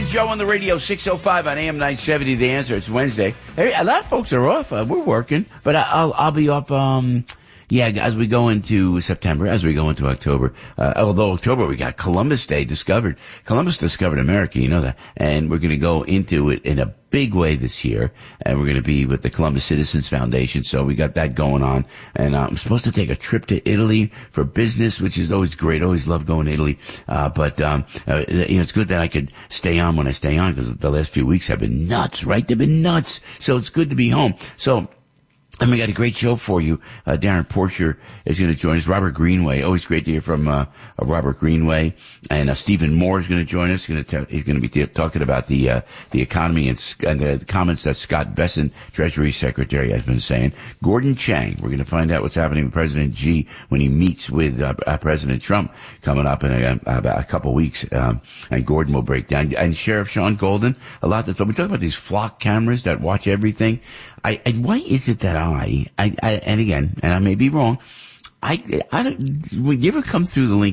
Joe on the radio, 6:05 on AM 970. The Answer. It's Wednesday. Hey, a lot of folks are off. We're working, but I'll be off. As we go into September, as we go into October. Although October we got Columbus Day discovered. Columbus discovered America, you know that, and we're going to go into it in a big way this year, and we're going to be with the Columbus Citizens Foundation. So we got that going on, and I'm supposed to take a trip to Italy for business, which is always great. Always love going to Italy, but it's good that I could stay on when I stay on, because the last few weeks have been nuts, right? They've been nuts. So it's good to be home. And we got a great show for you. Darren Porcher is going to join us. Robert Greenway, always great to hear from Robert Greenway. And Stephen Moore is going to join us. He's going to be talking about the economy and the comments that Scott Bessent, Treasury Secretary, has been saying. Gordon Chang, we're going to find out what's happening with President Xi when he meets with President Trump coming up in about a couple weeks. And Gordon will break down. And Sheriff Sean Golden, a lot that's what we talk about, these flock cameras that watch everything. Why is it that and again, and I may be wrong, when you ever come through the link